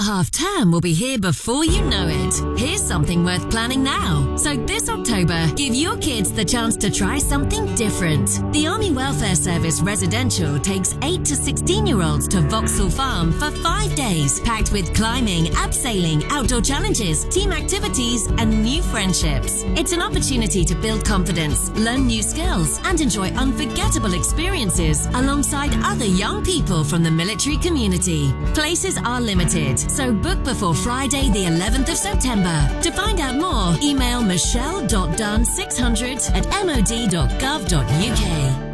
half term will be here before you know it. Here's something worth planning now. So this October, give your kids the chance to try something different. The Army Welfare Service Residential takes 8 to 16-year-olds to Vauxhall Farm for 5 days, packed with climbing, abseiling, outdoor challenges, team activities, and new friendships. It's an opportunity to build confidence, learn new skills, and enjoy unforgettable experiences alongside other young people from the military community. Places are limited, so book before Friday the 11th of September. To find out more, email michelle.dunn600@mod.gov.uk.